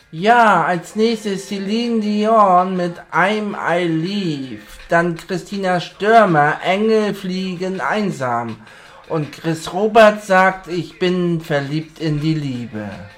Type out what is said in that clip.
Ja, als nächstes Celine Dion mit I'm I Leave. Dann Christina Stürmer, Engel fliegen einsam. Und Chris Robert sagt, ich bin verliebt in die Liebe.